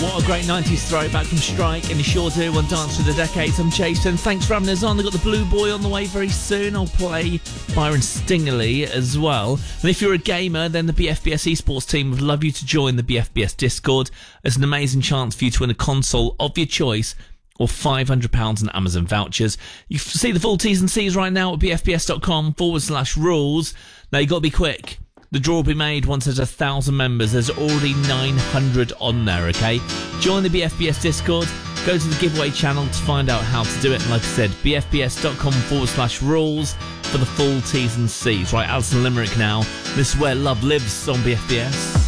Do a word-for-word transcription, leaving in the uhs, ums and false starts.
What a great nineties throwback from Strike, and you sure do on Dance for the Decades. I'm Jason. Thanks for having us on. They've got the Blue Boy on the way very soon. I'll play Byron Stingley as well. And if you're a gamer, then the B F B S esports team would love you to join the B F B S Discord. It's an amazing chance for you to win a console of your choice or five hundred pounds in Amazon vouchers. You see the full T's and C's right now at bfbs.com forward slash rules. Now, you've got to be quick. The draw will be made once there's a thousand members. There's already nine hundred on there, okay? Join the B F B S Discord. Go to the giveaway channel to find out how to do it. And like I said, bfbs.com forward slash rules for the full T's and C's. Right, Alison Limerick now. This is where love lives on B F B S.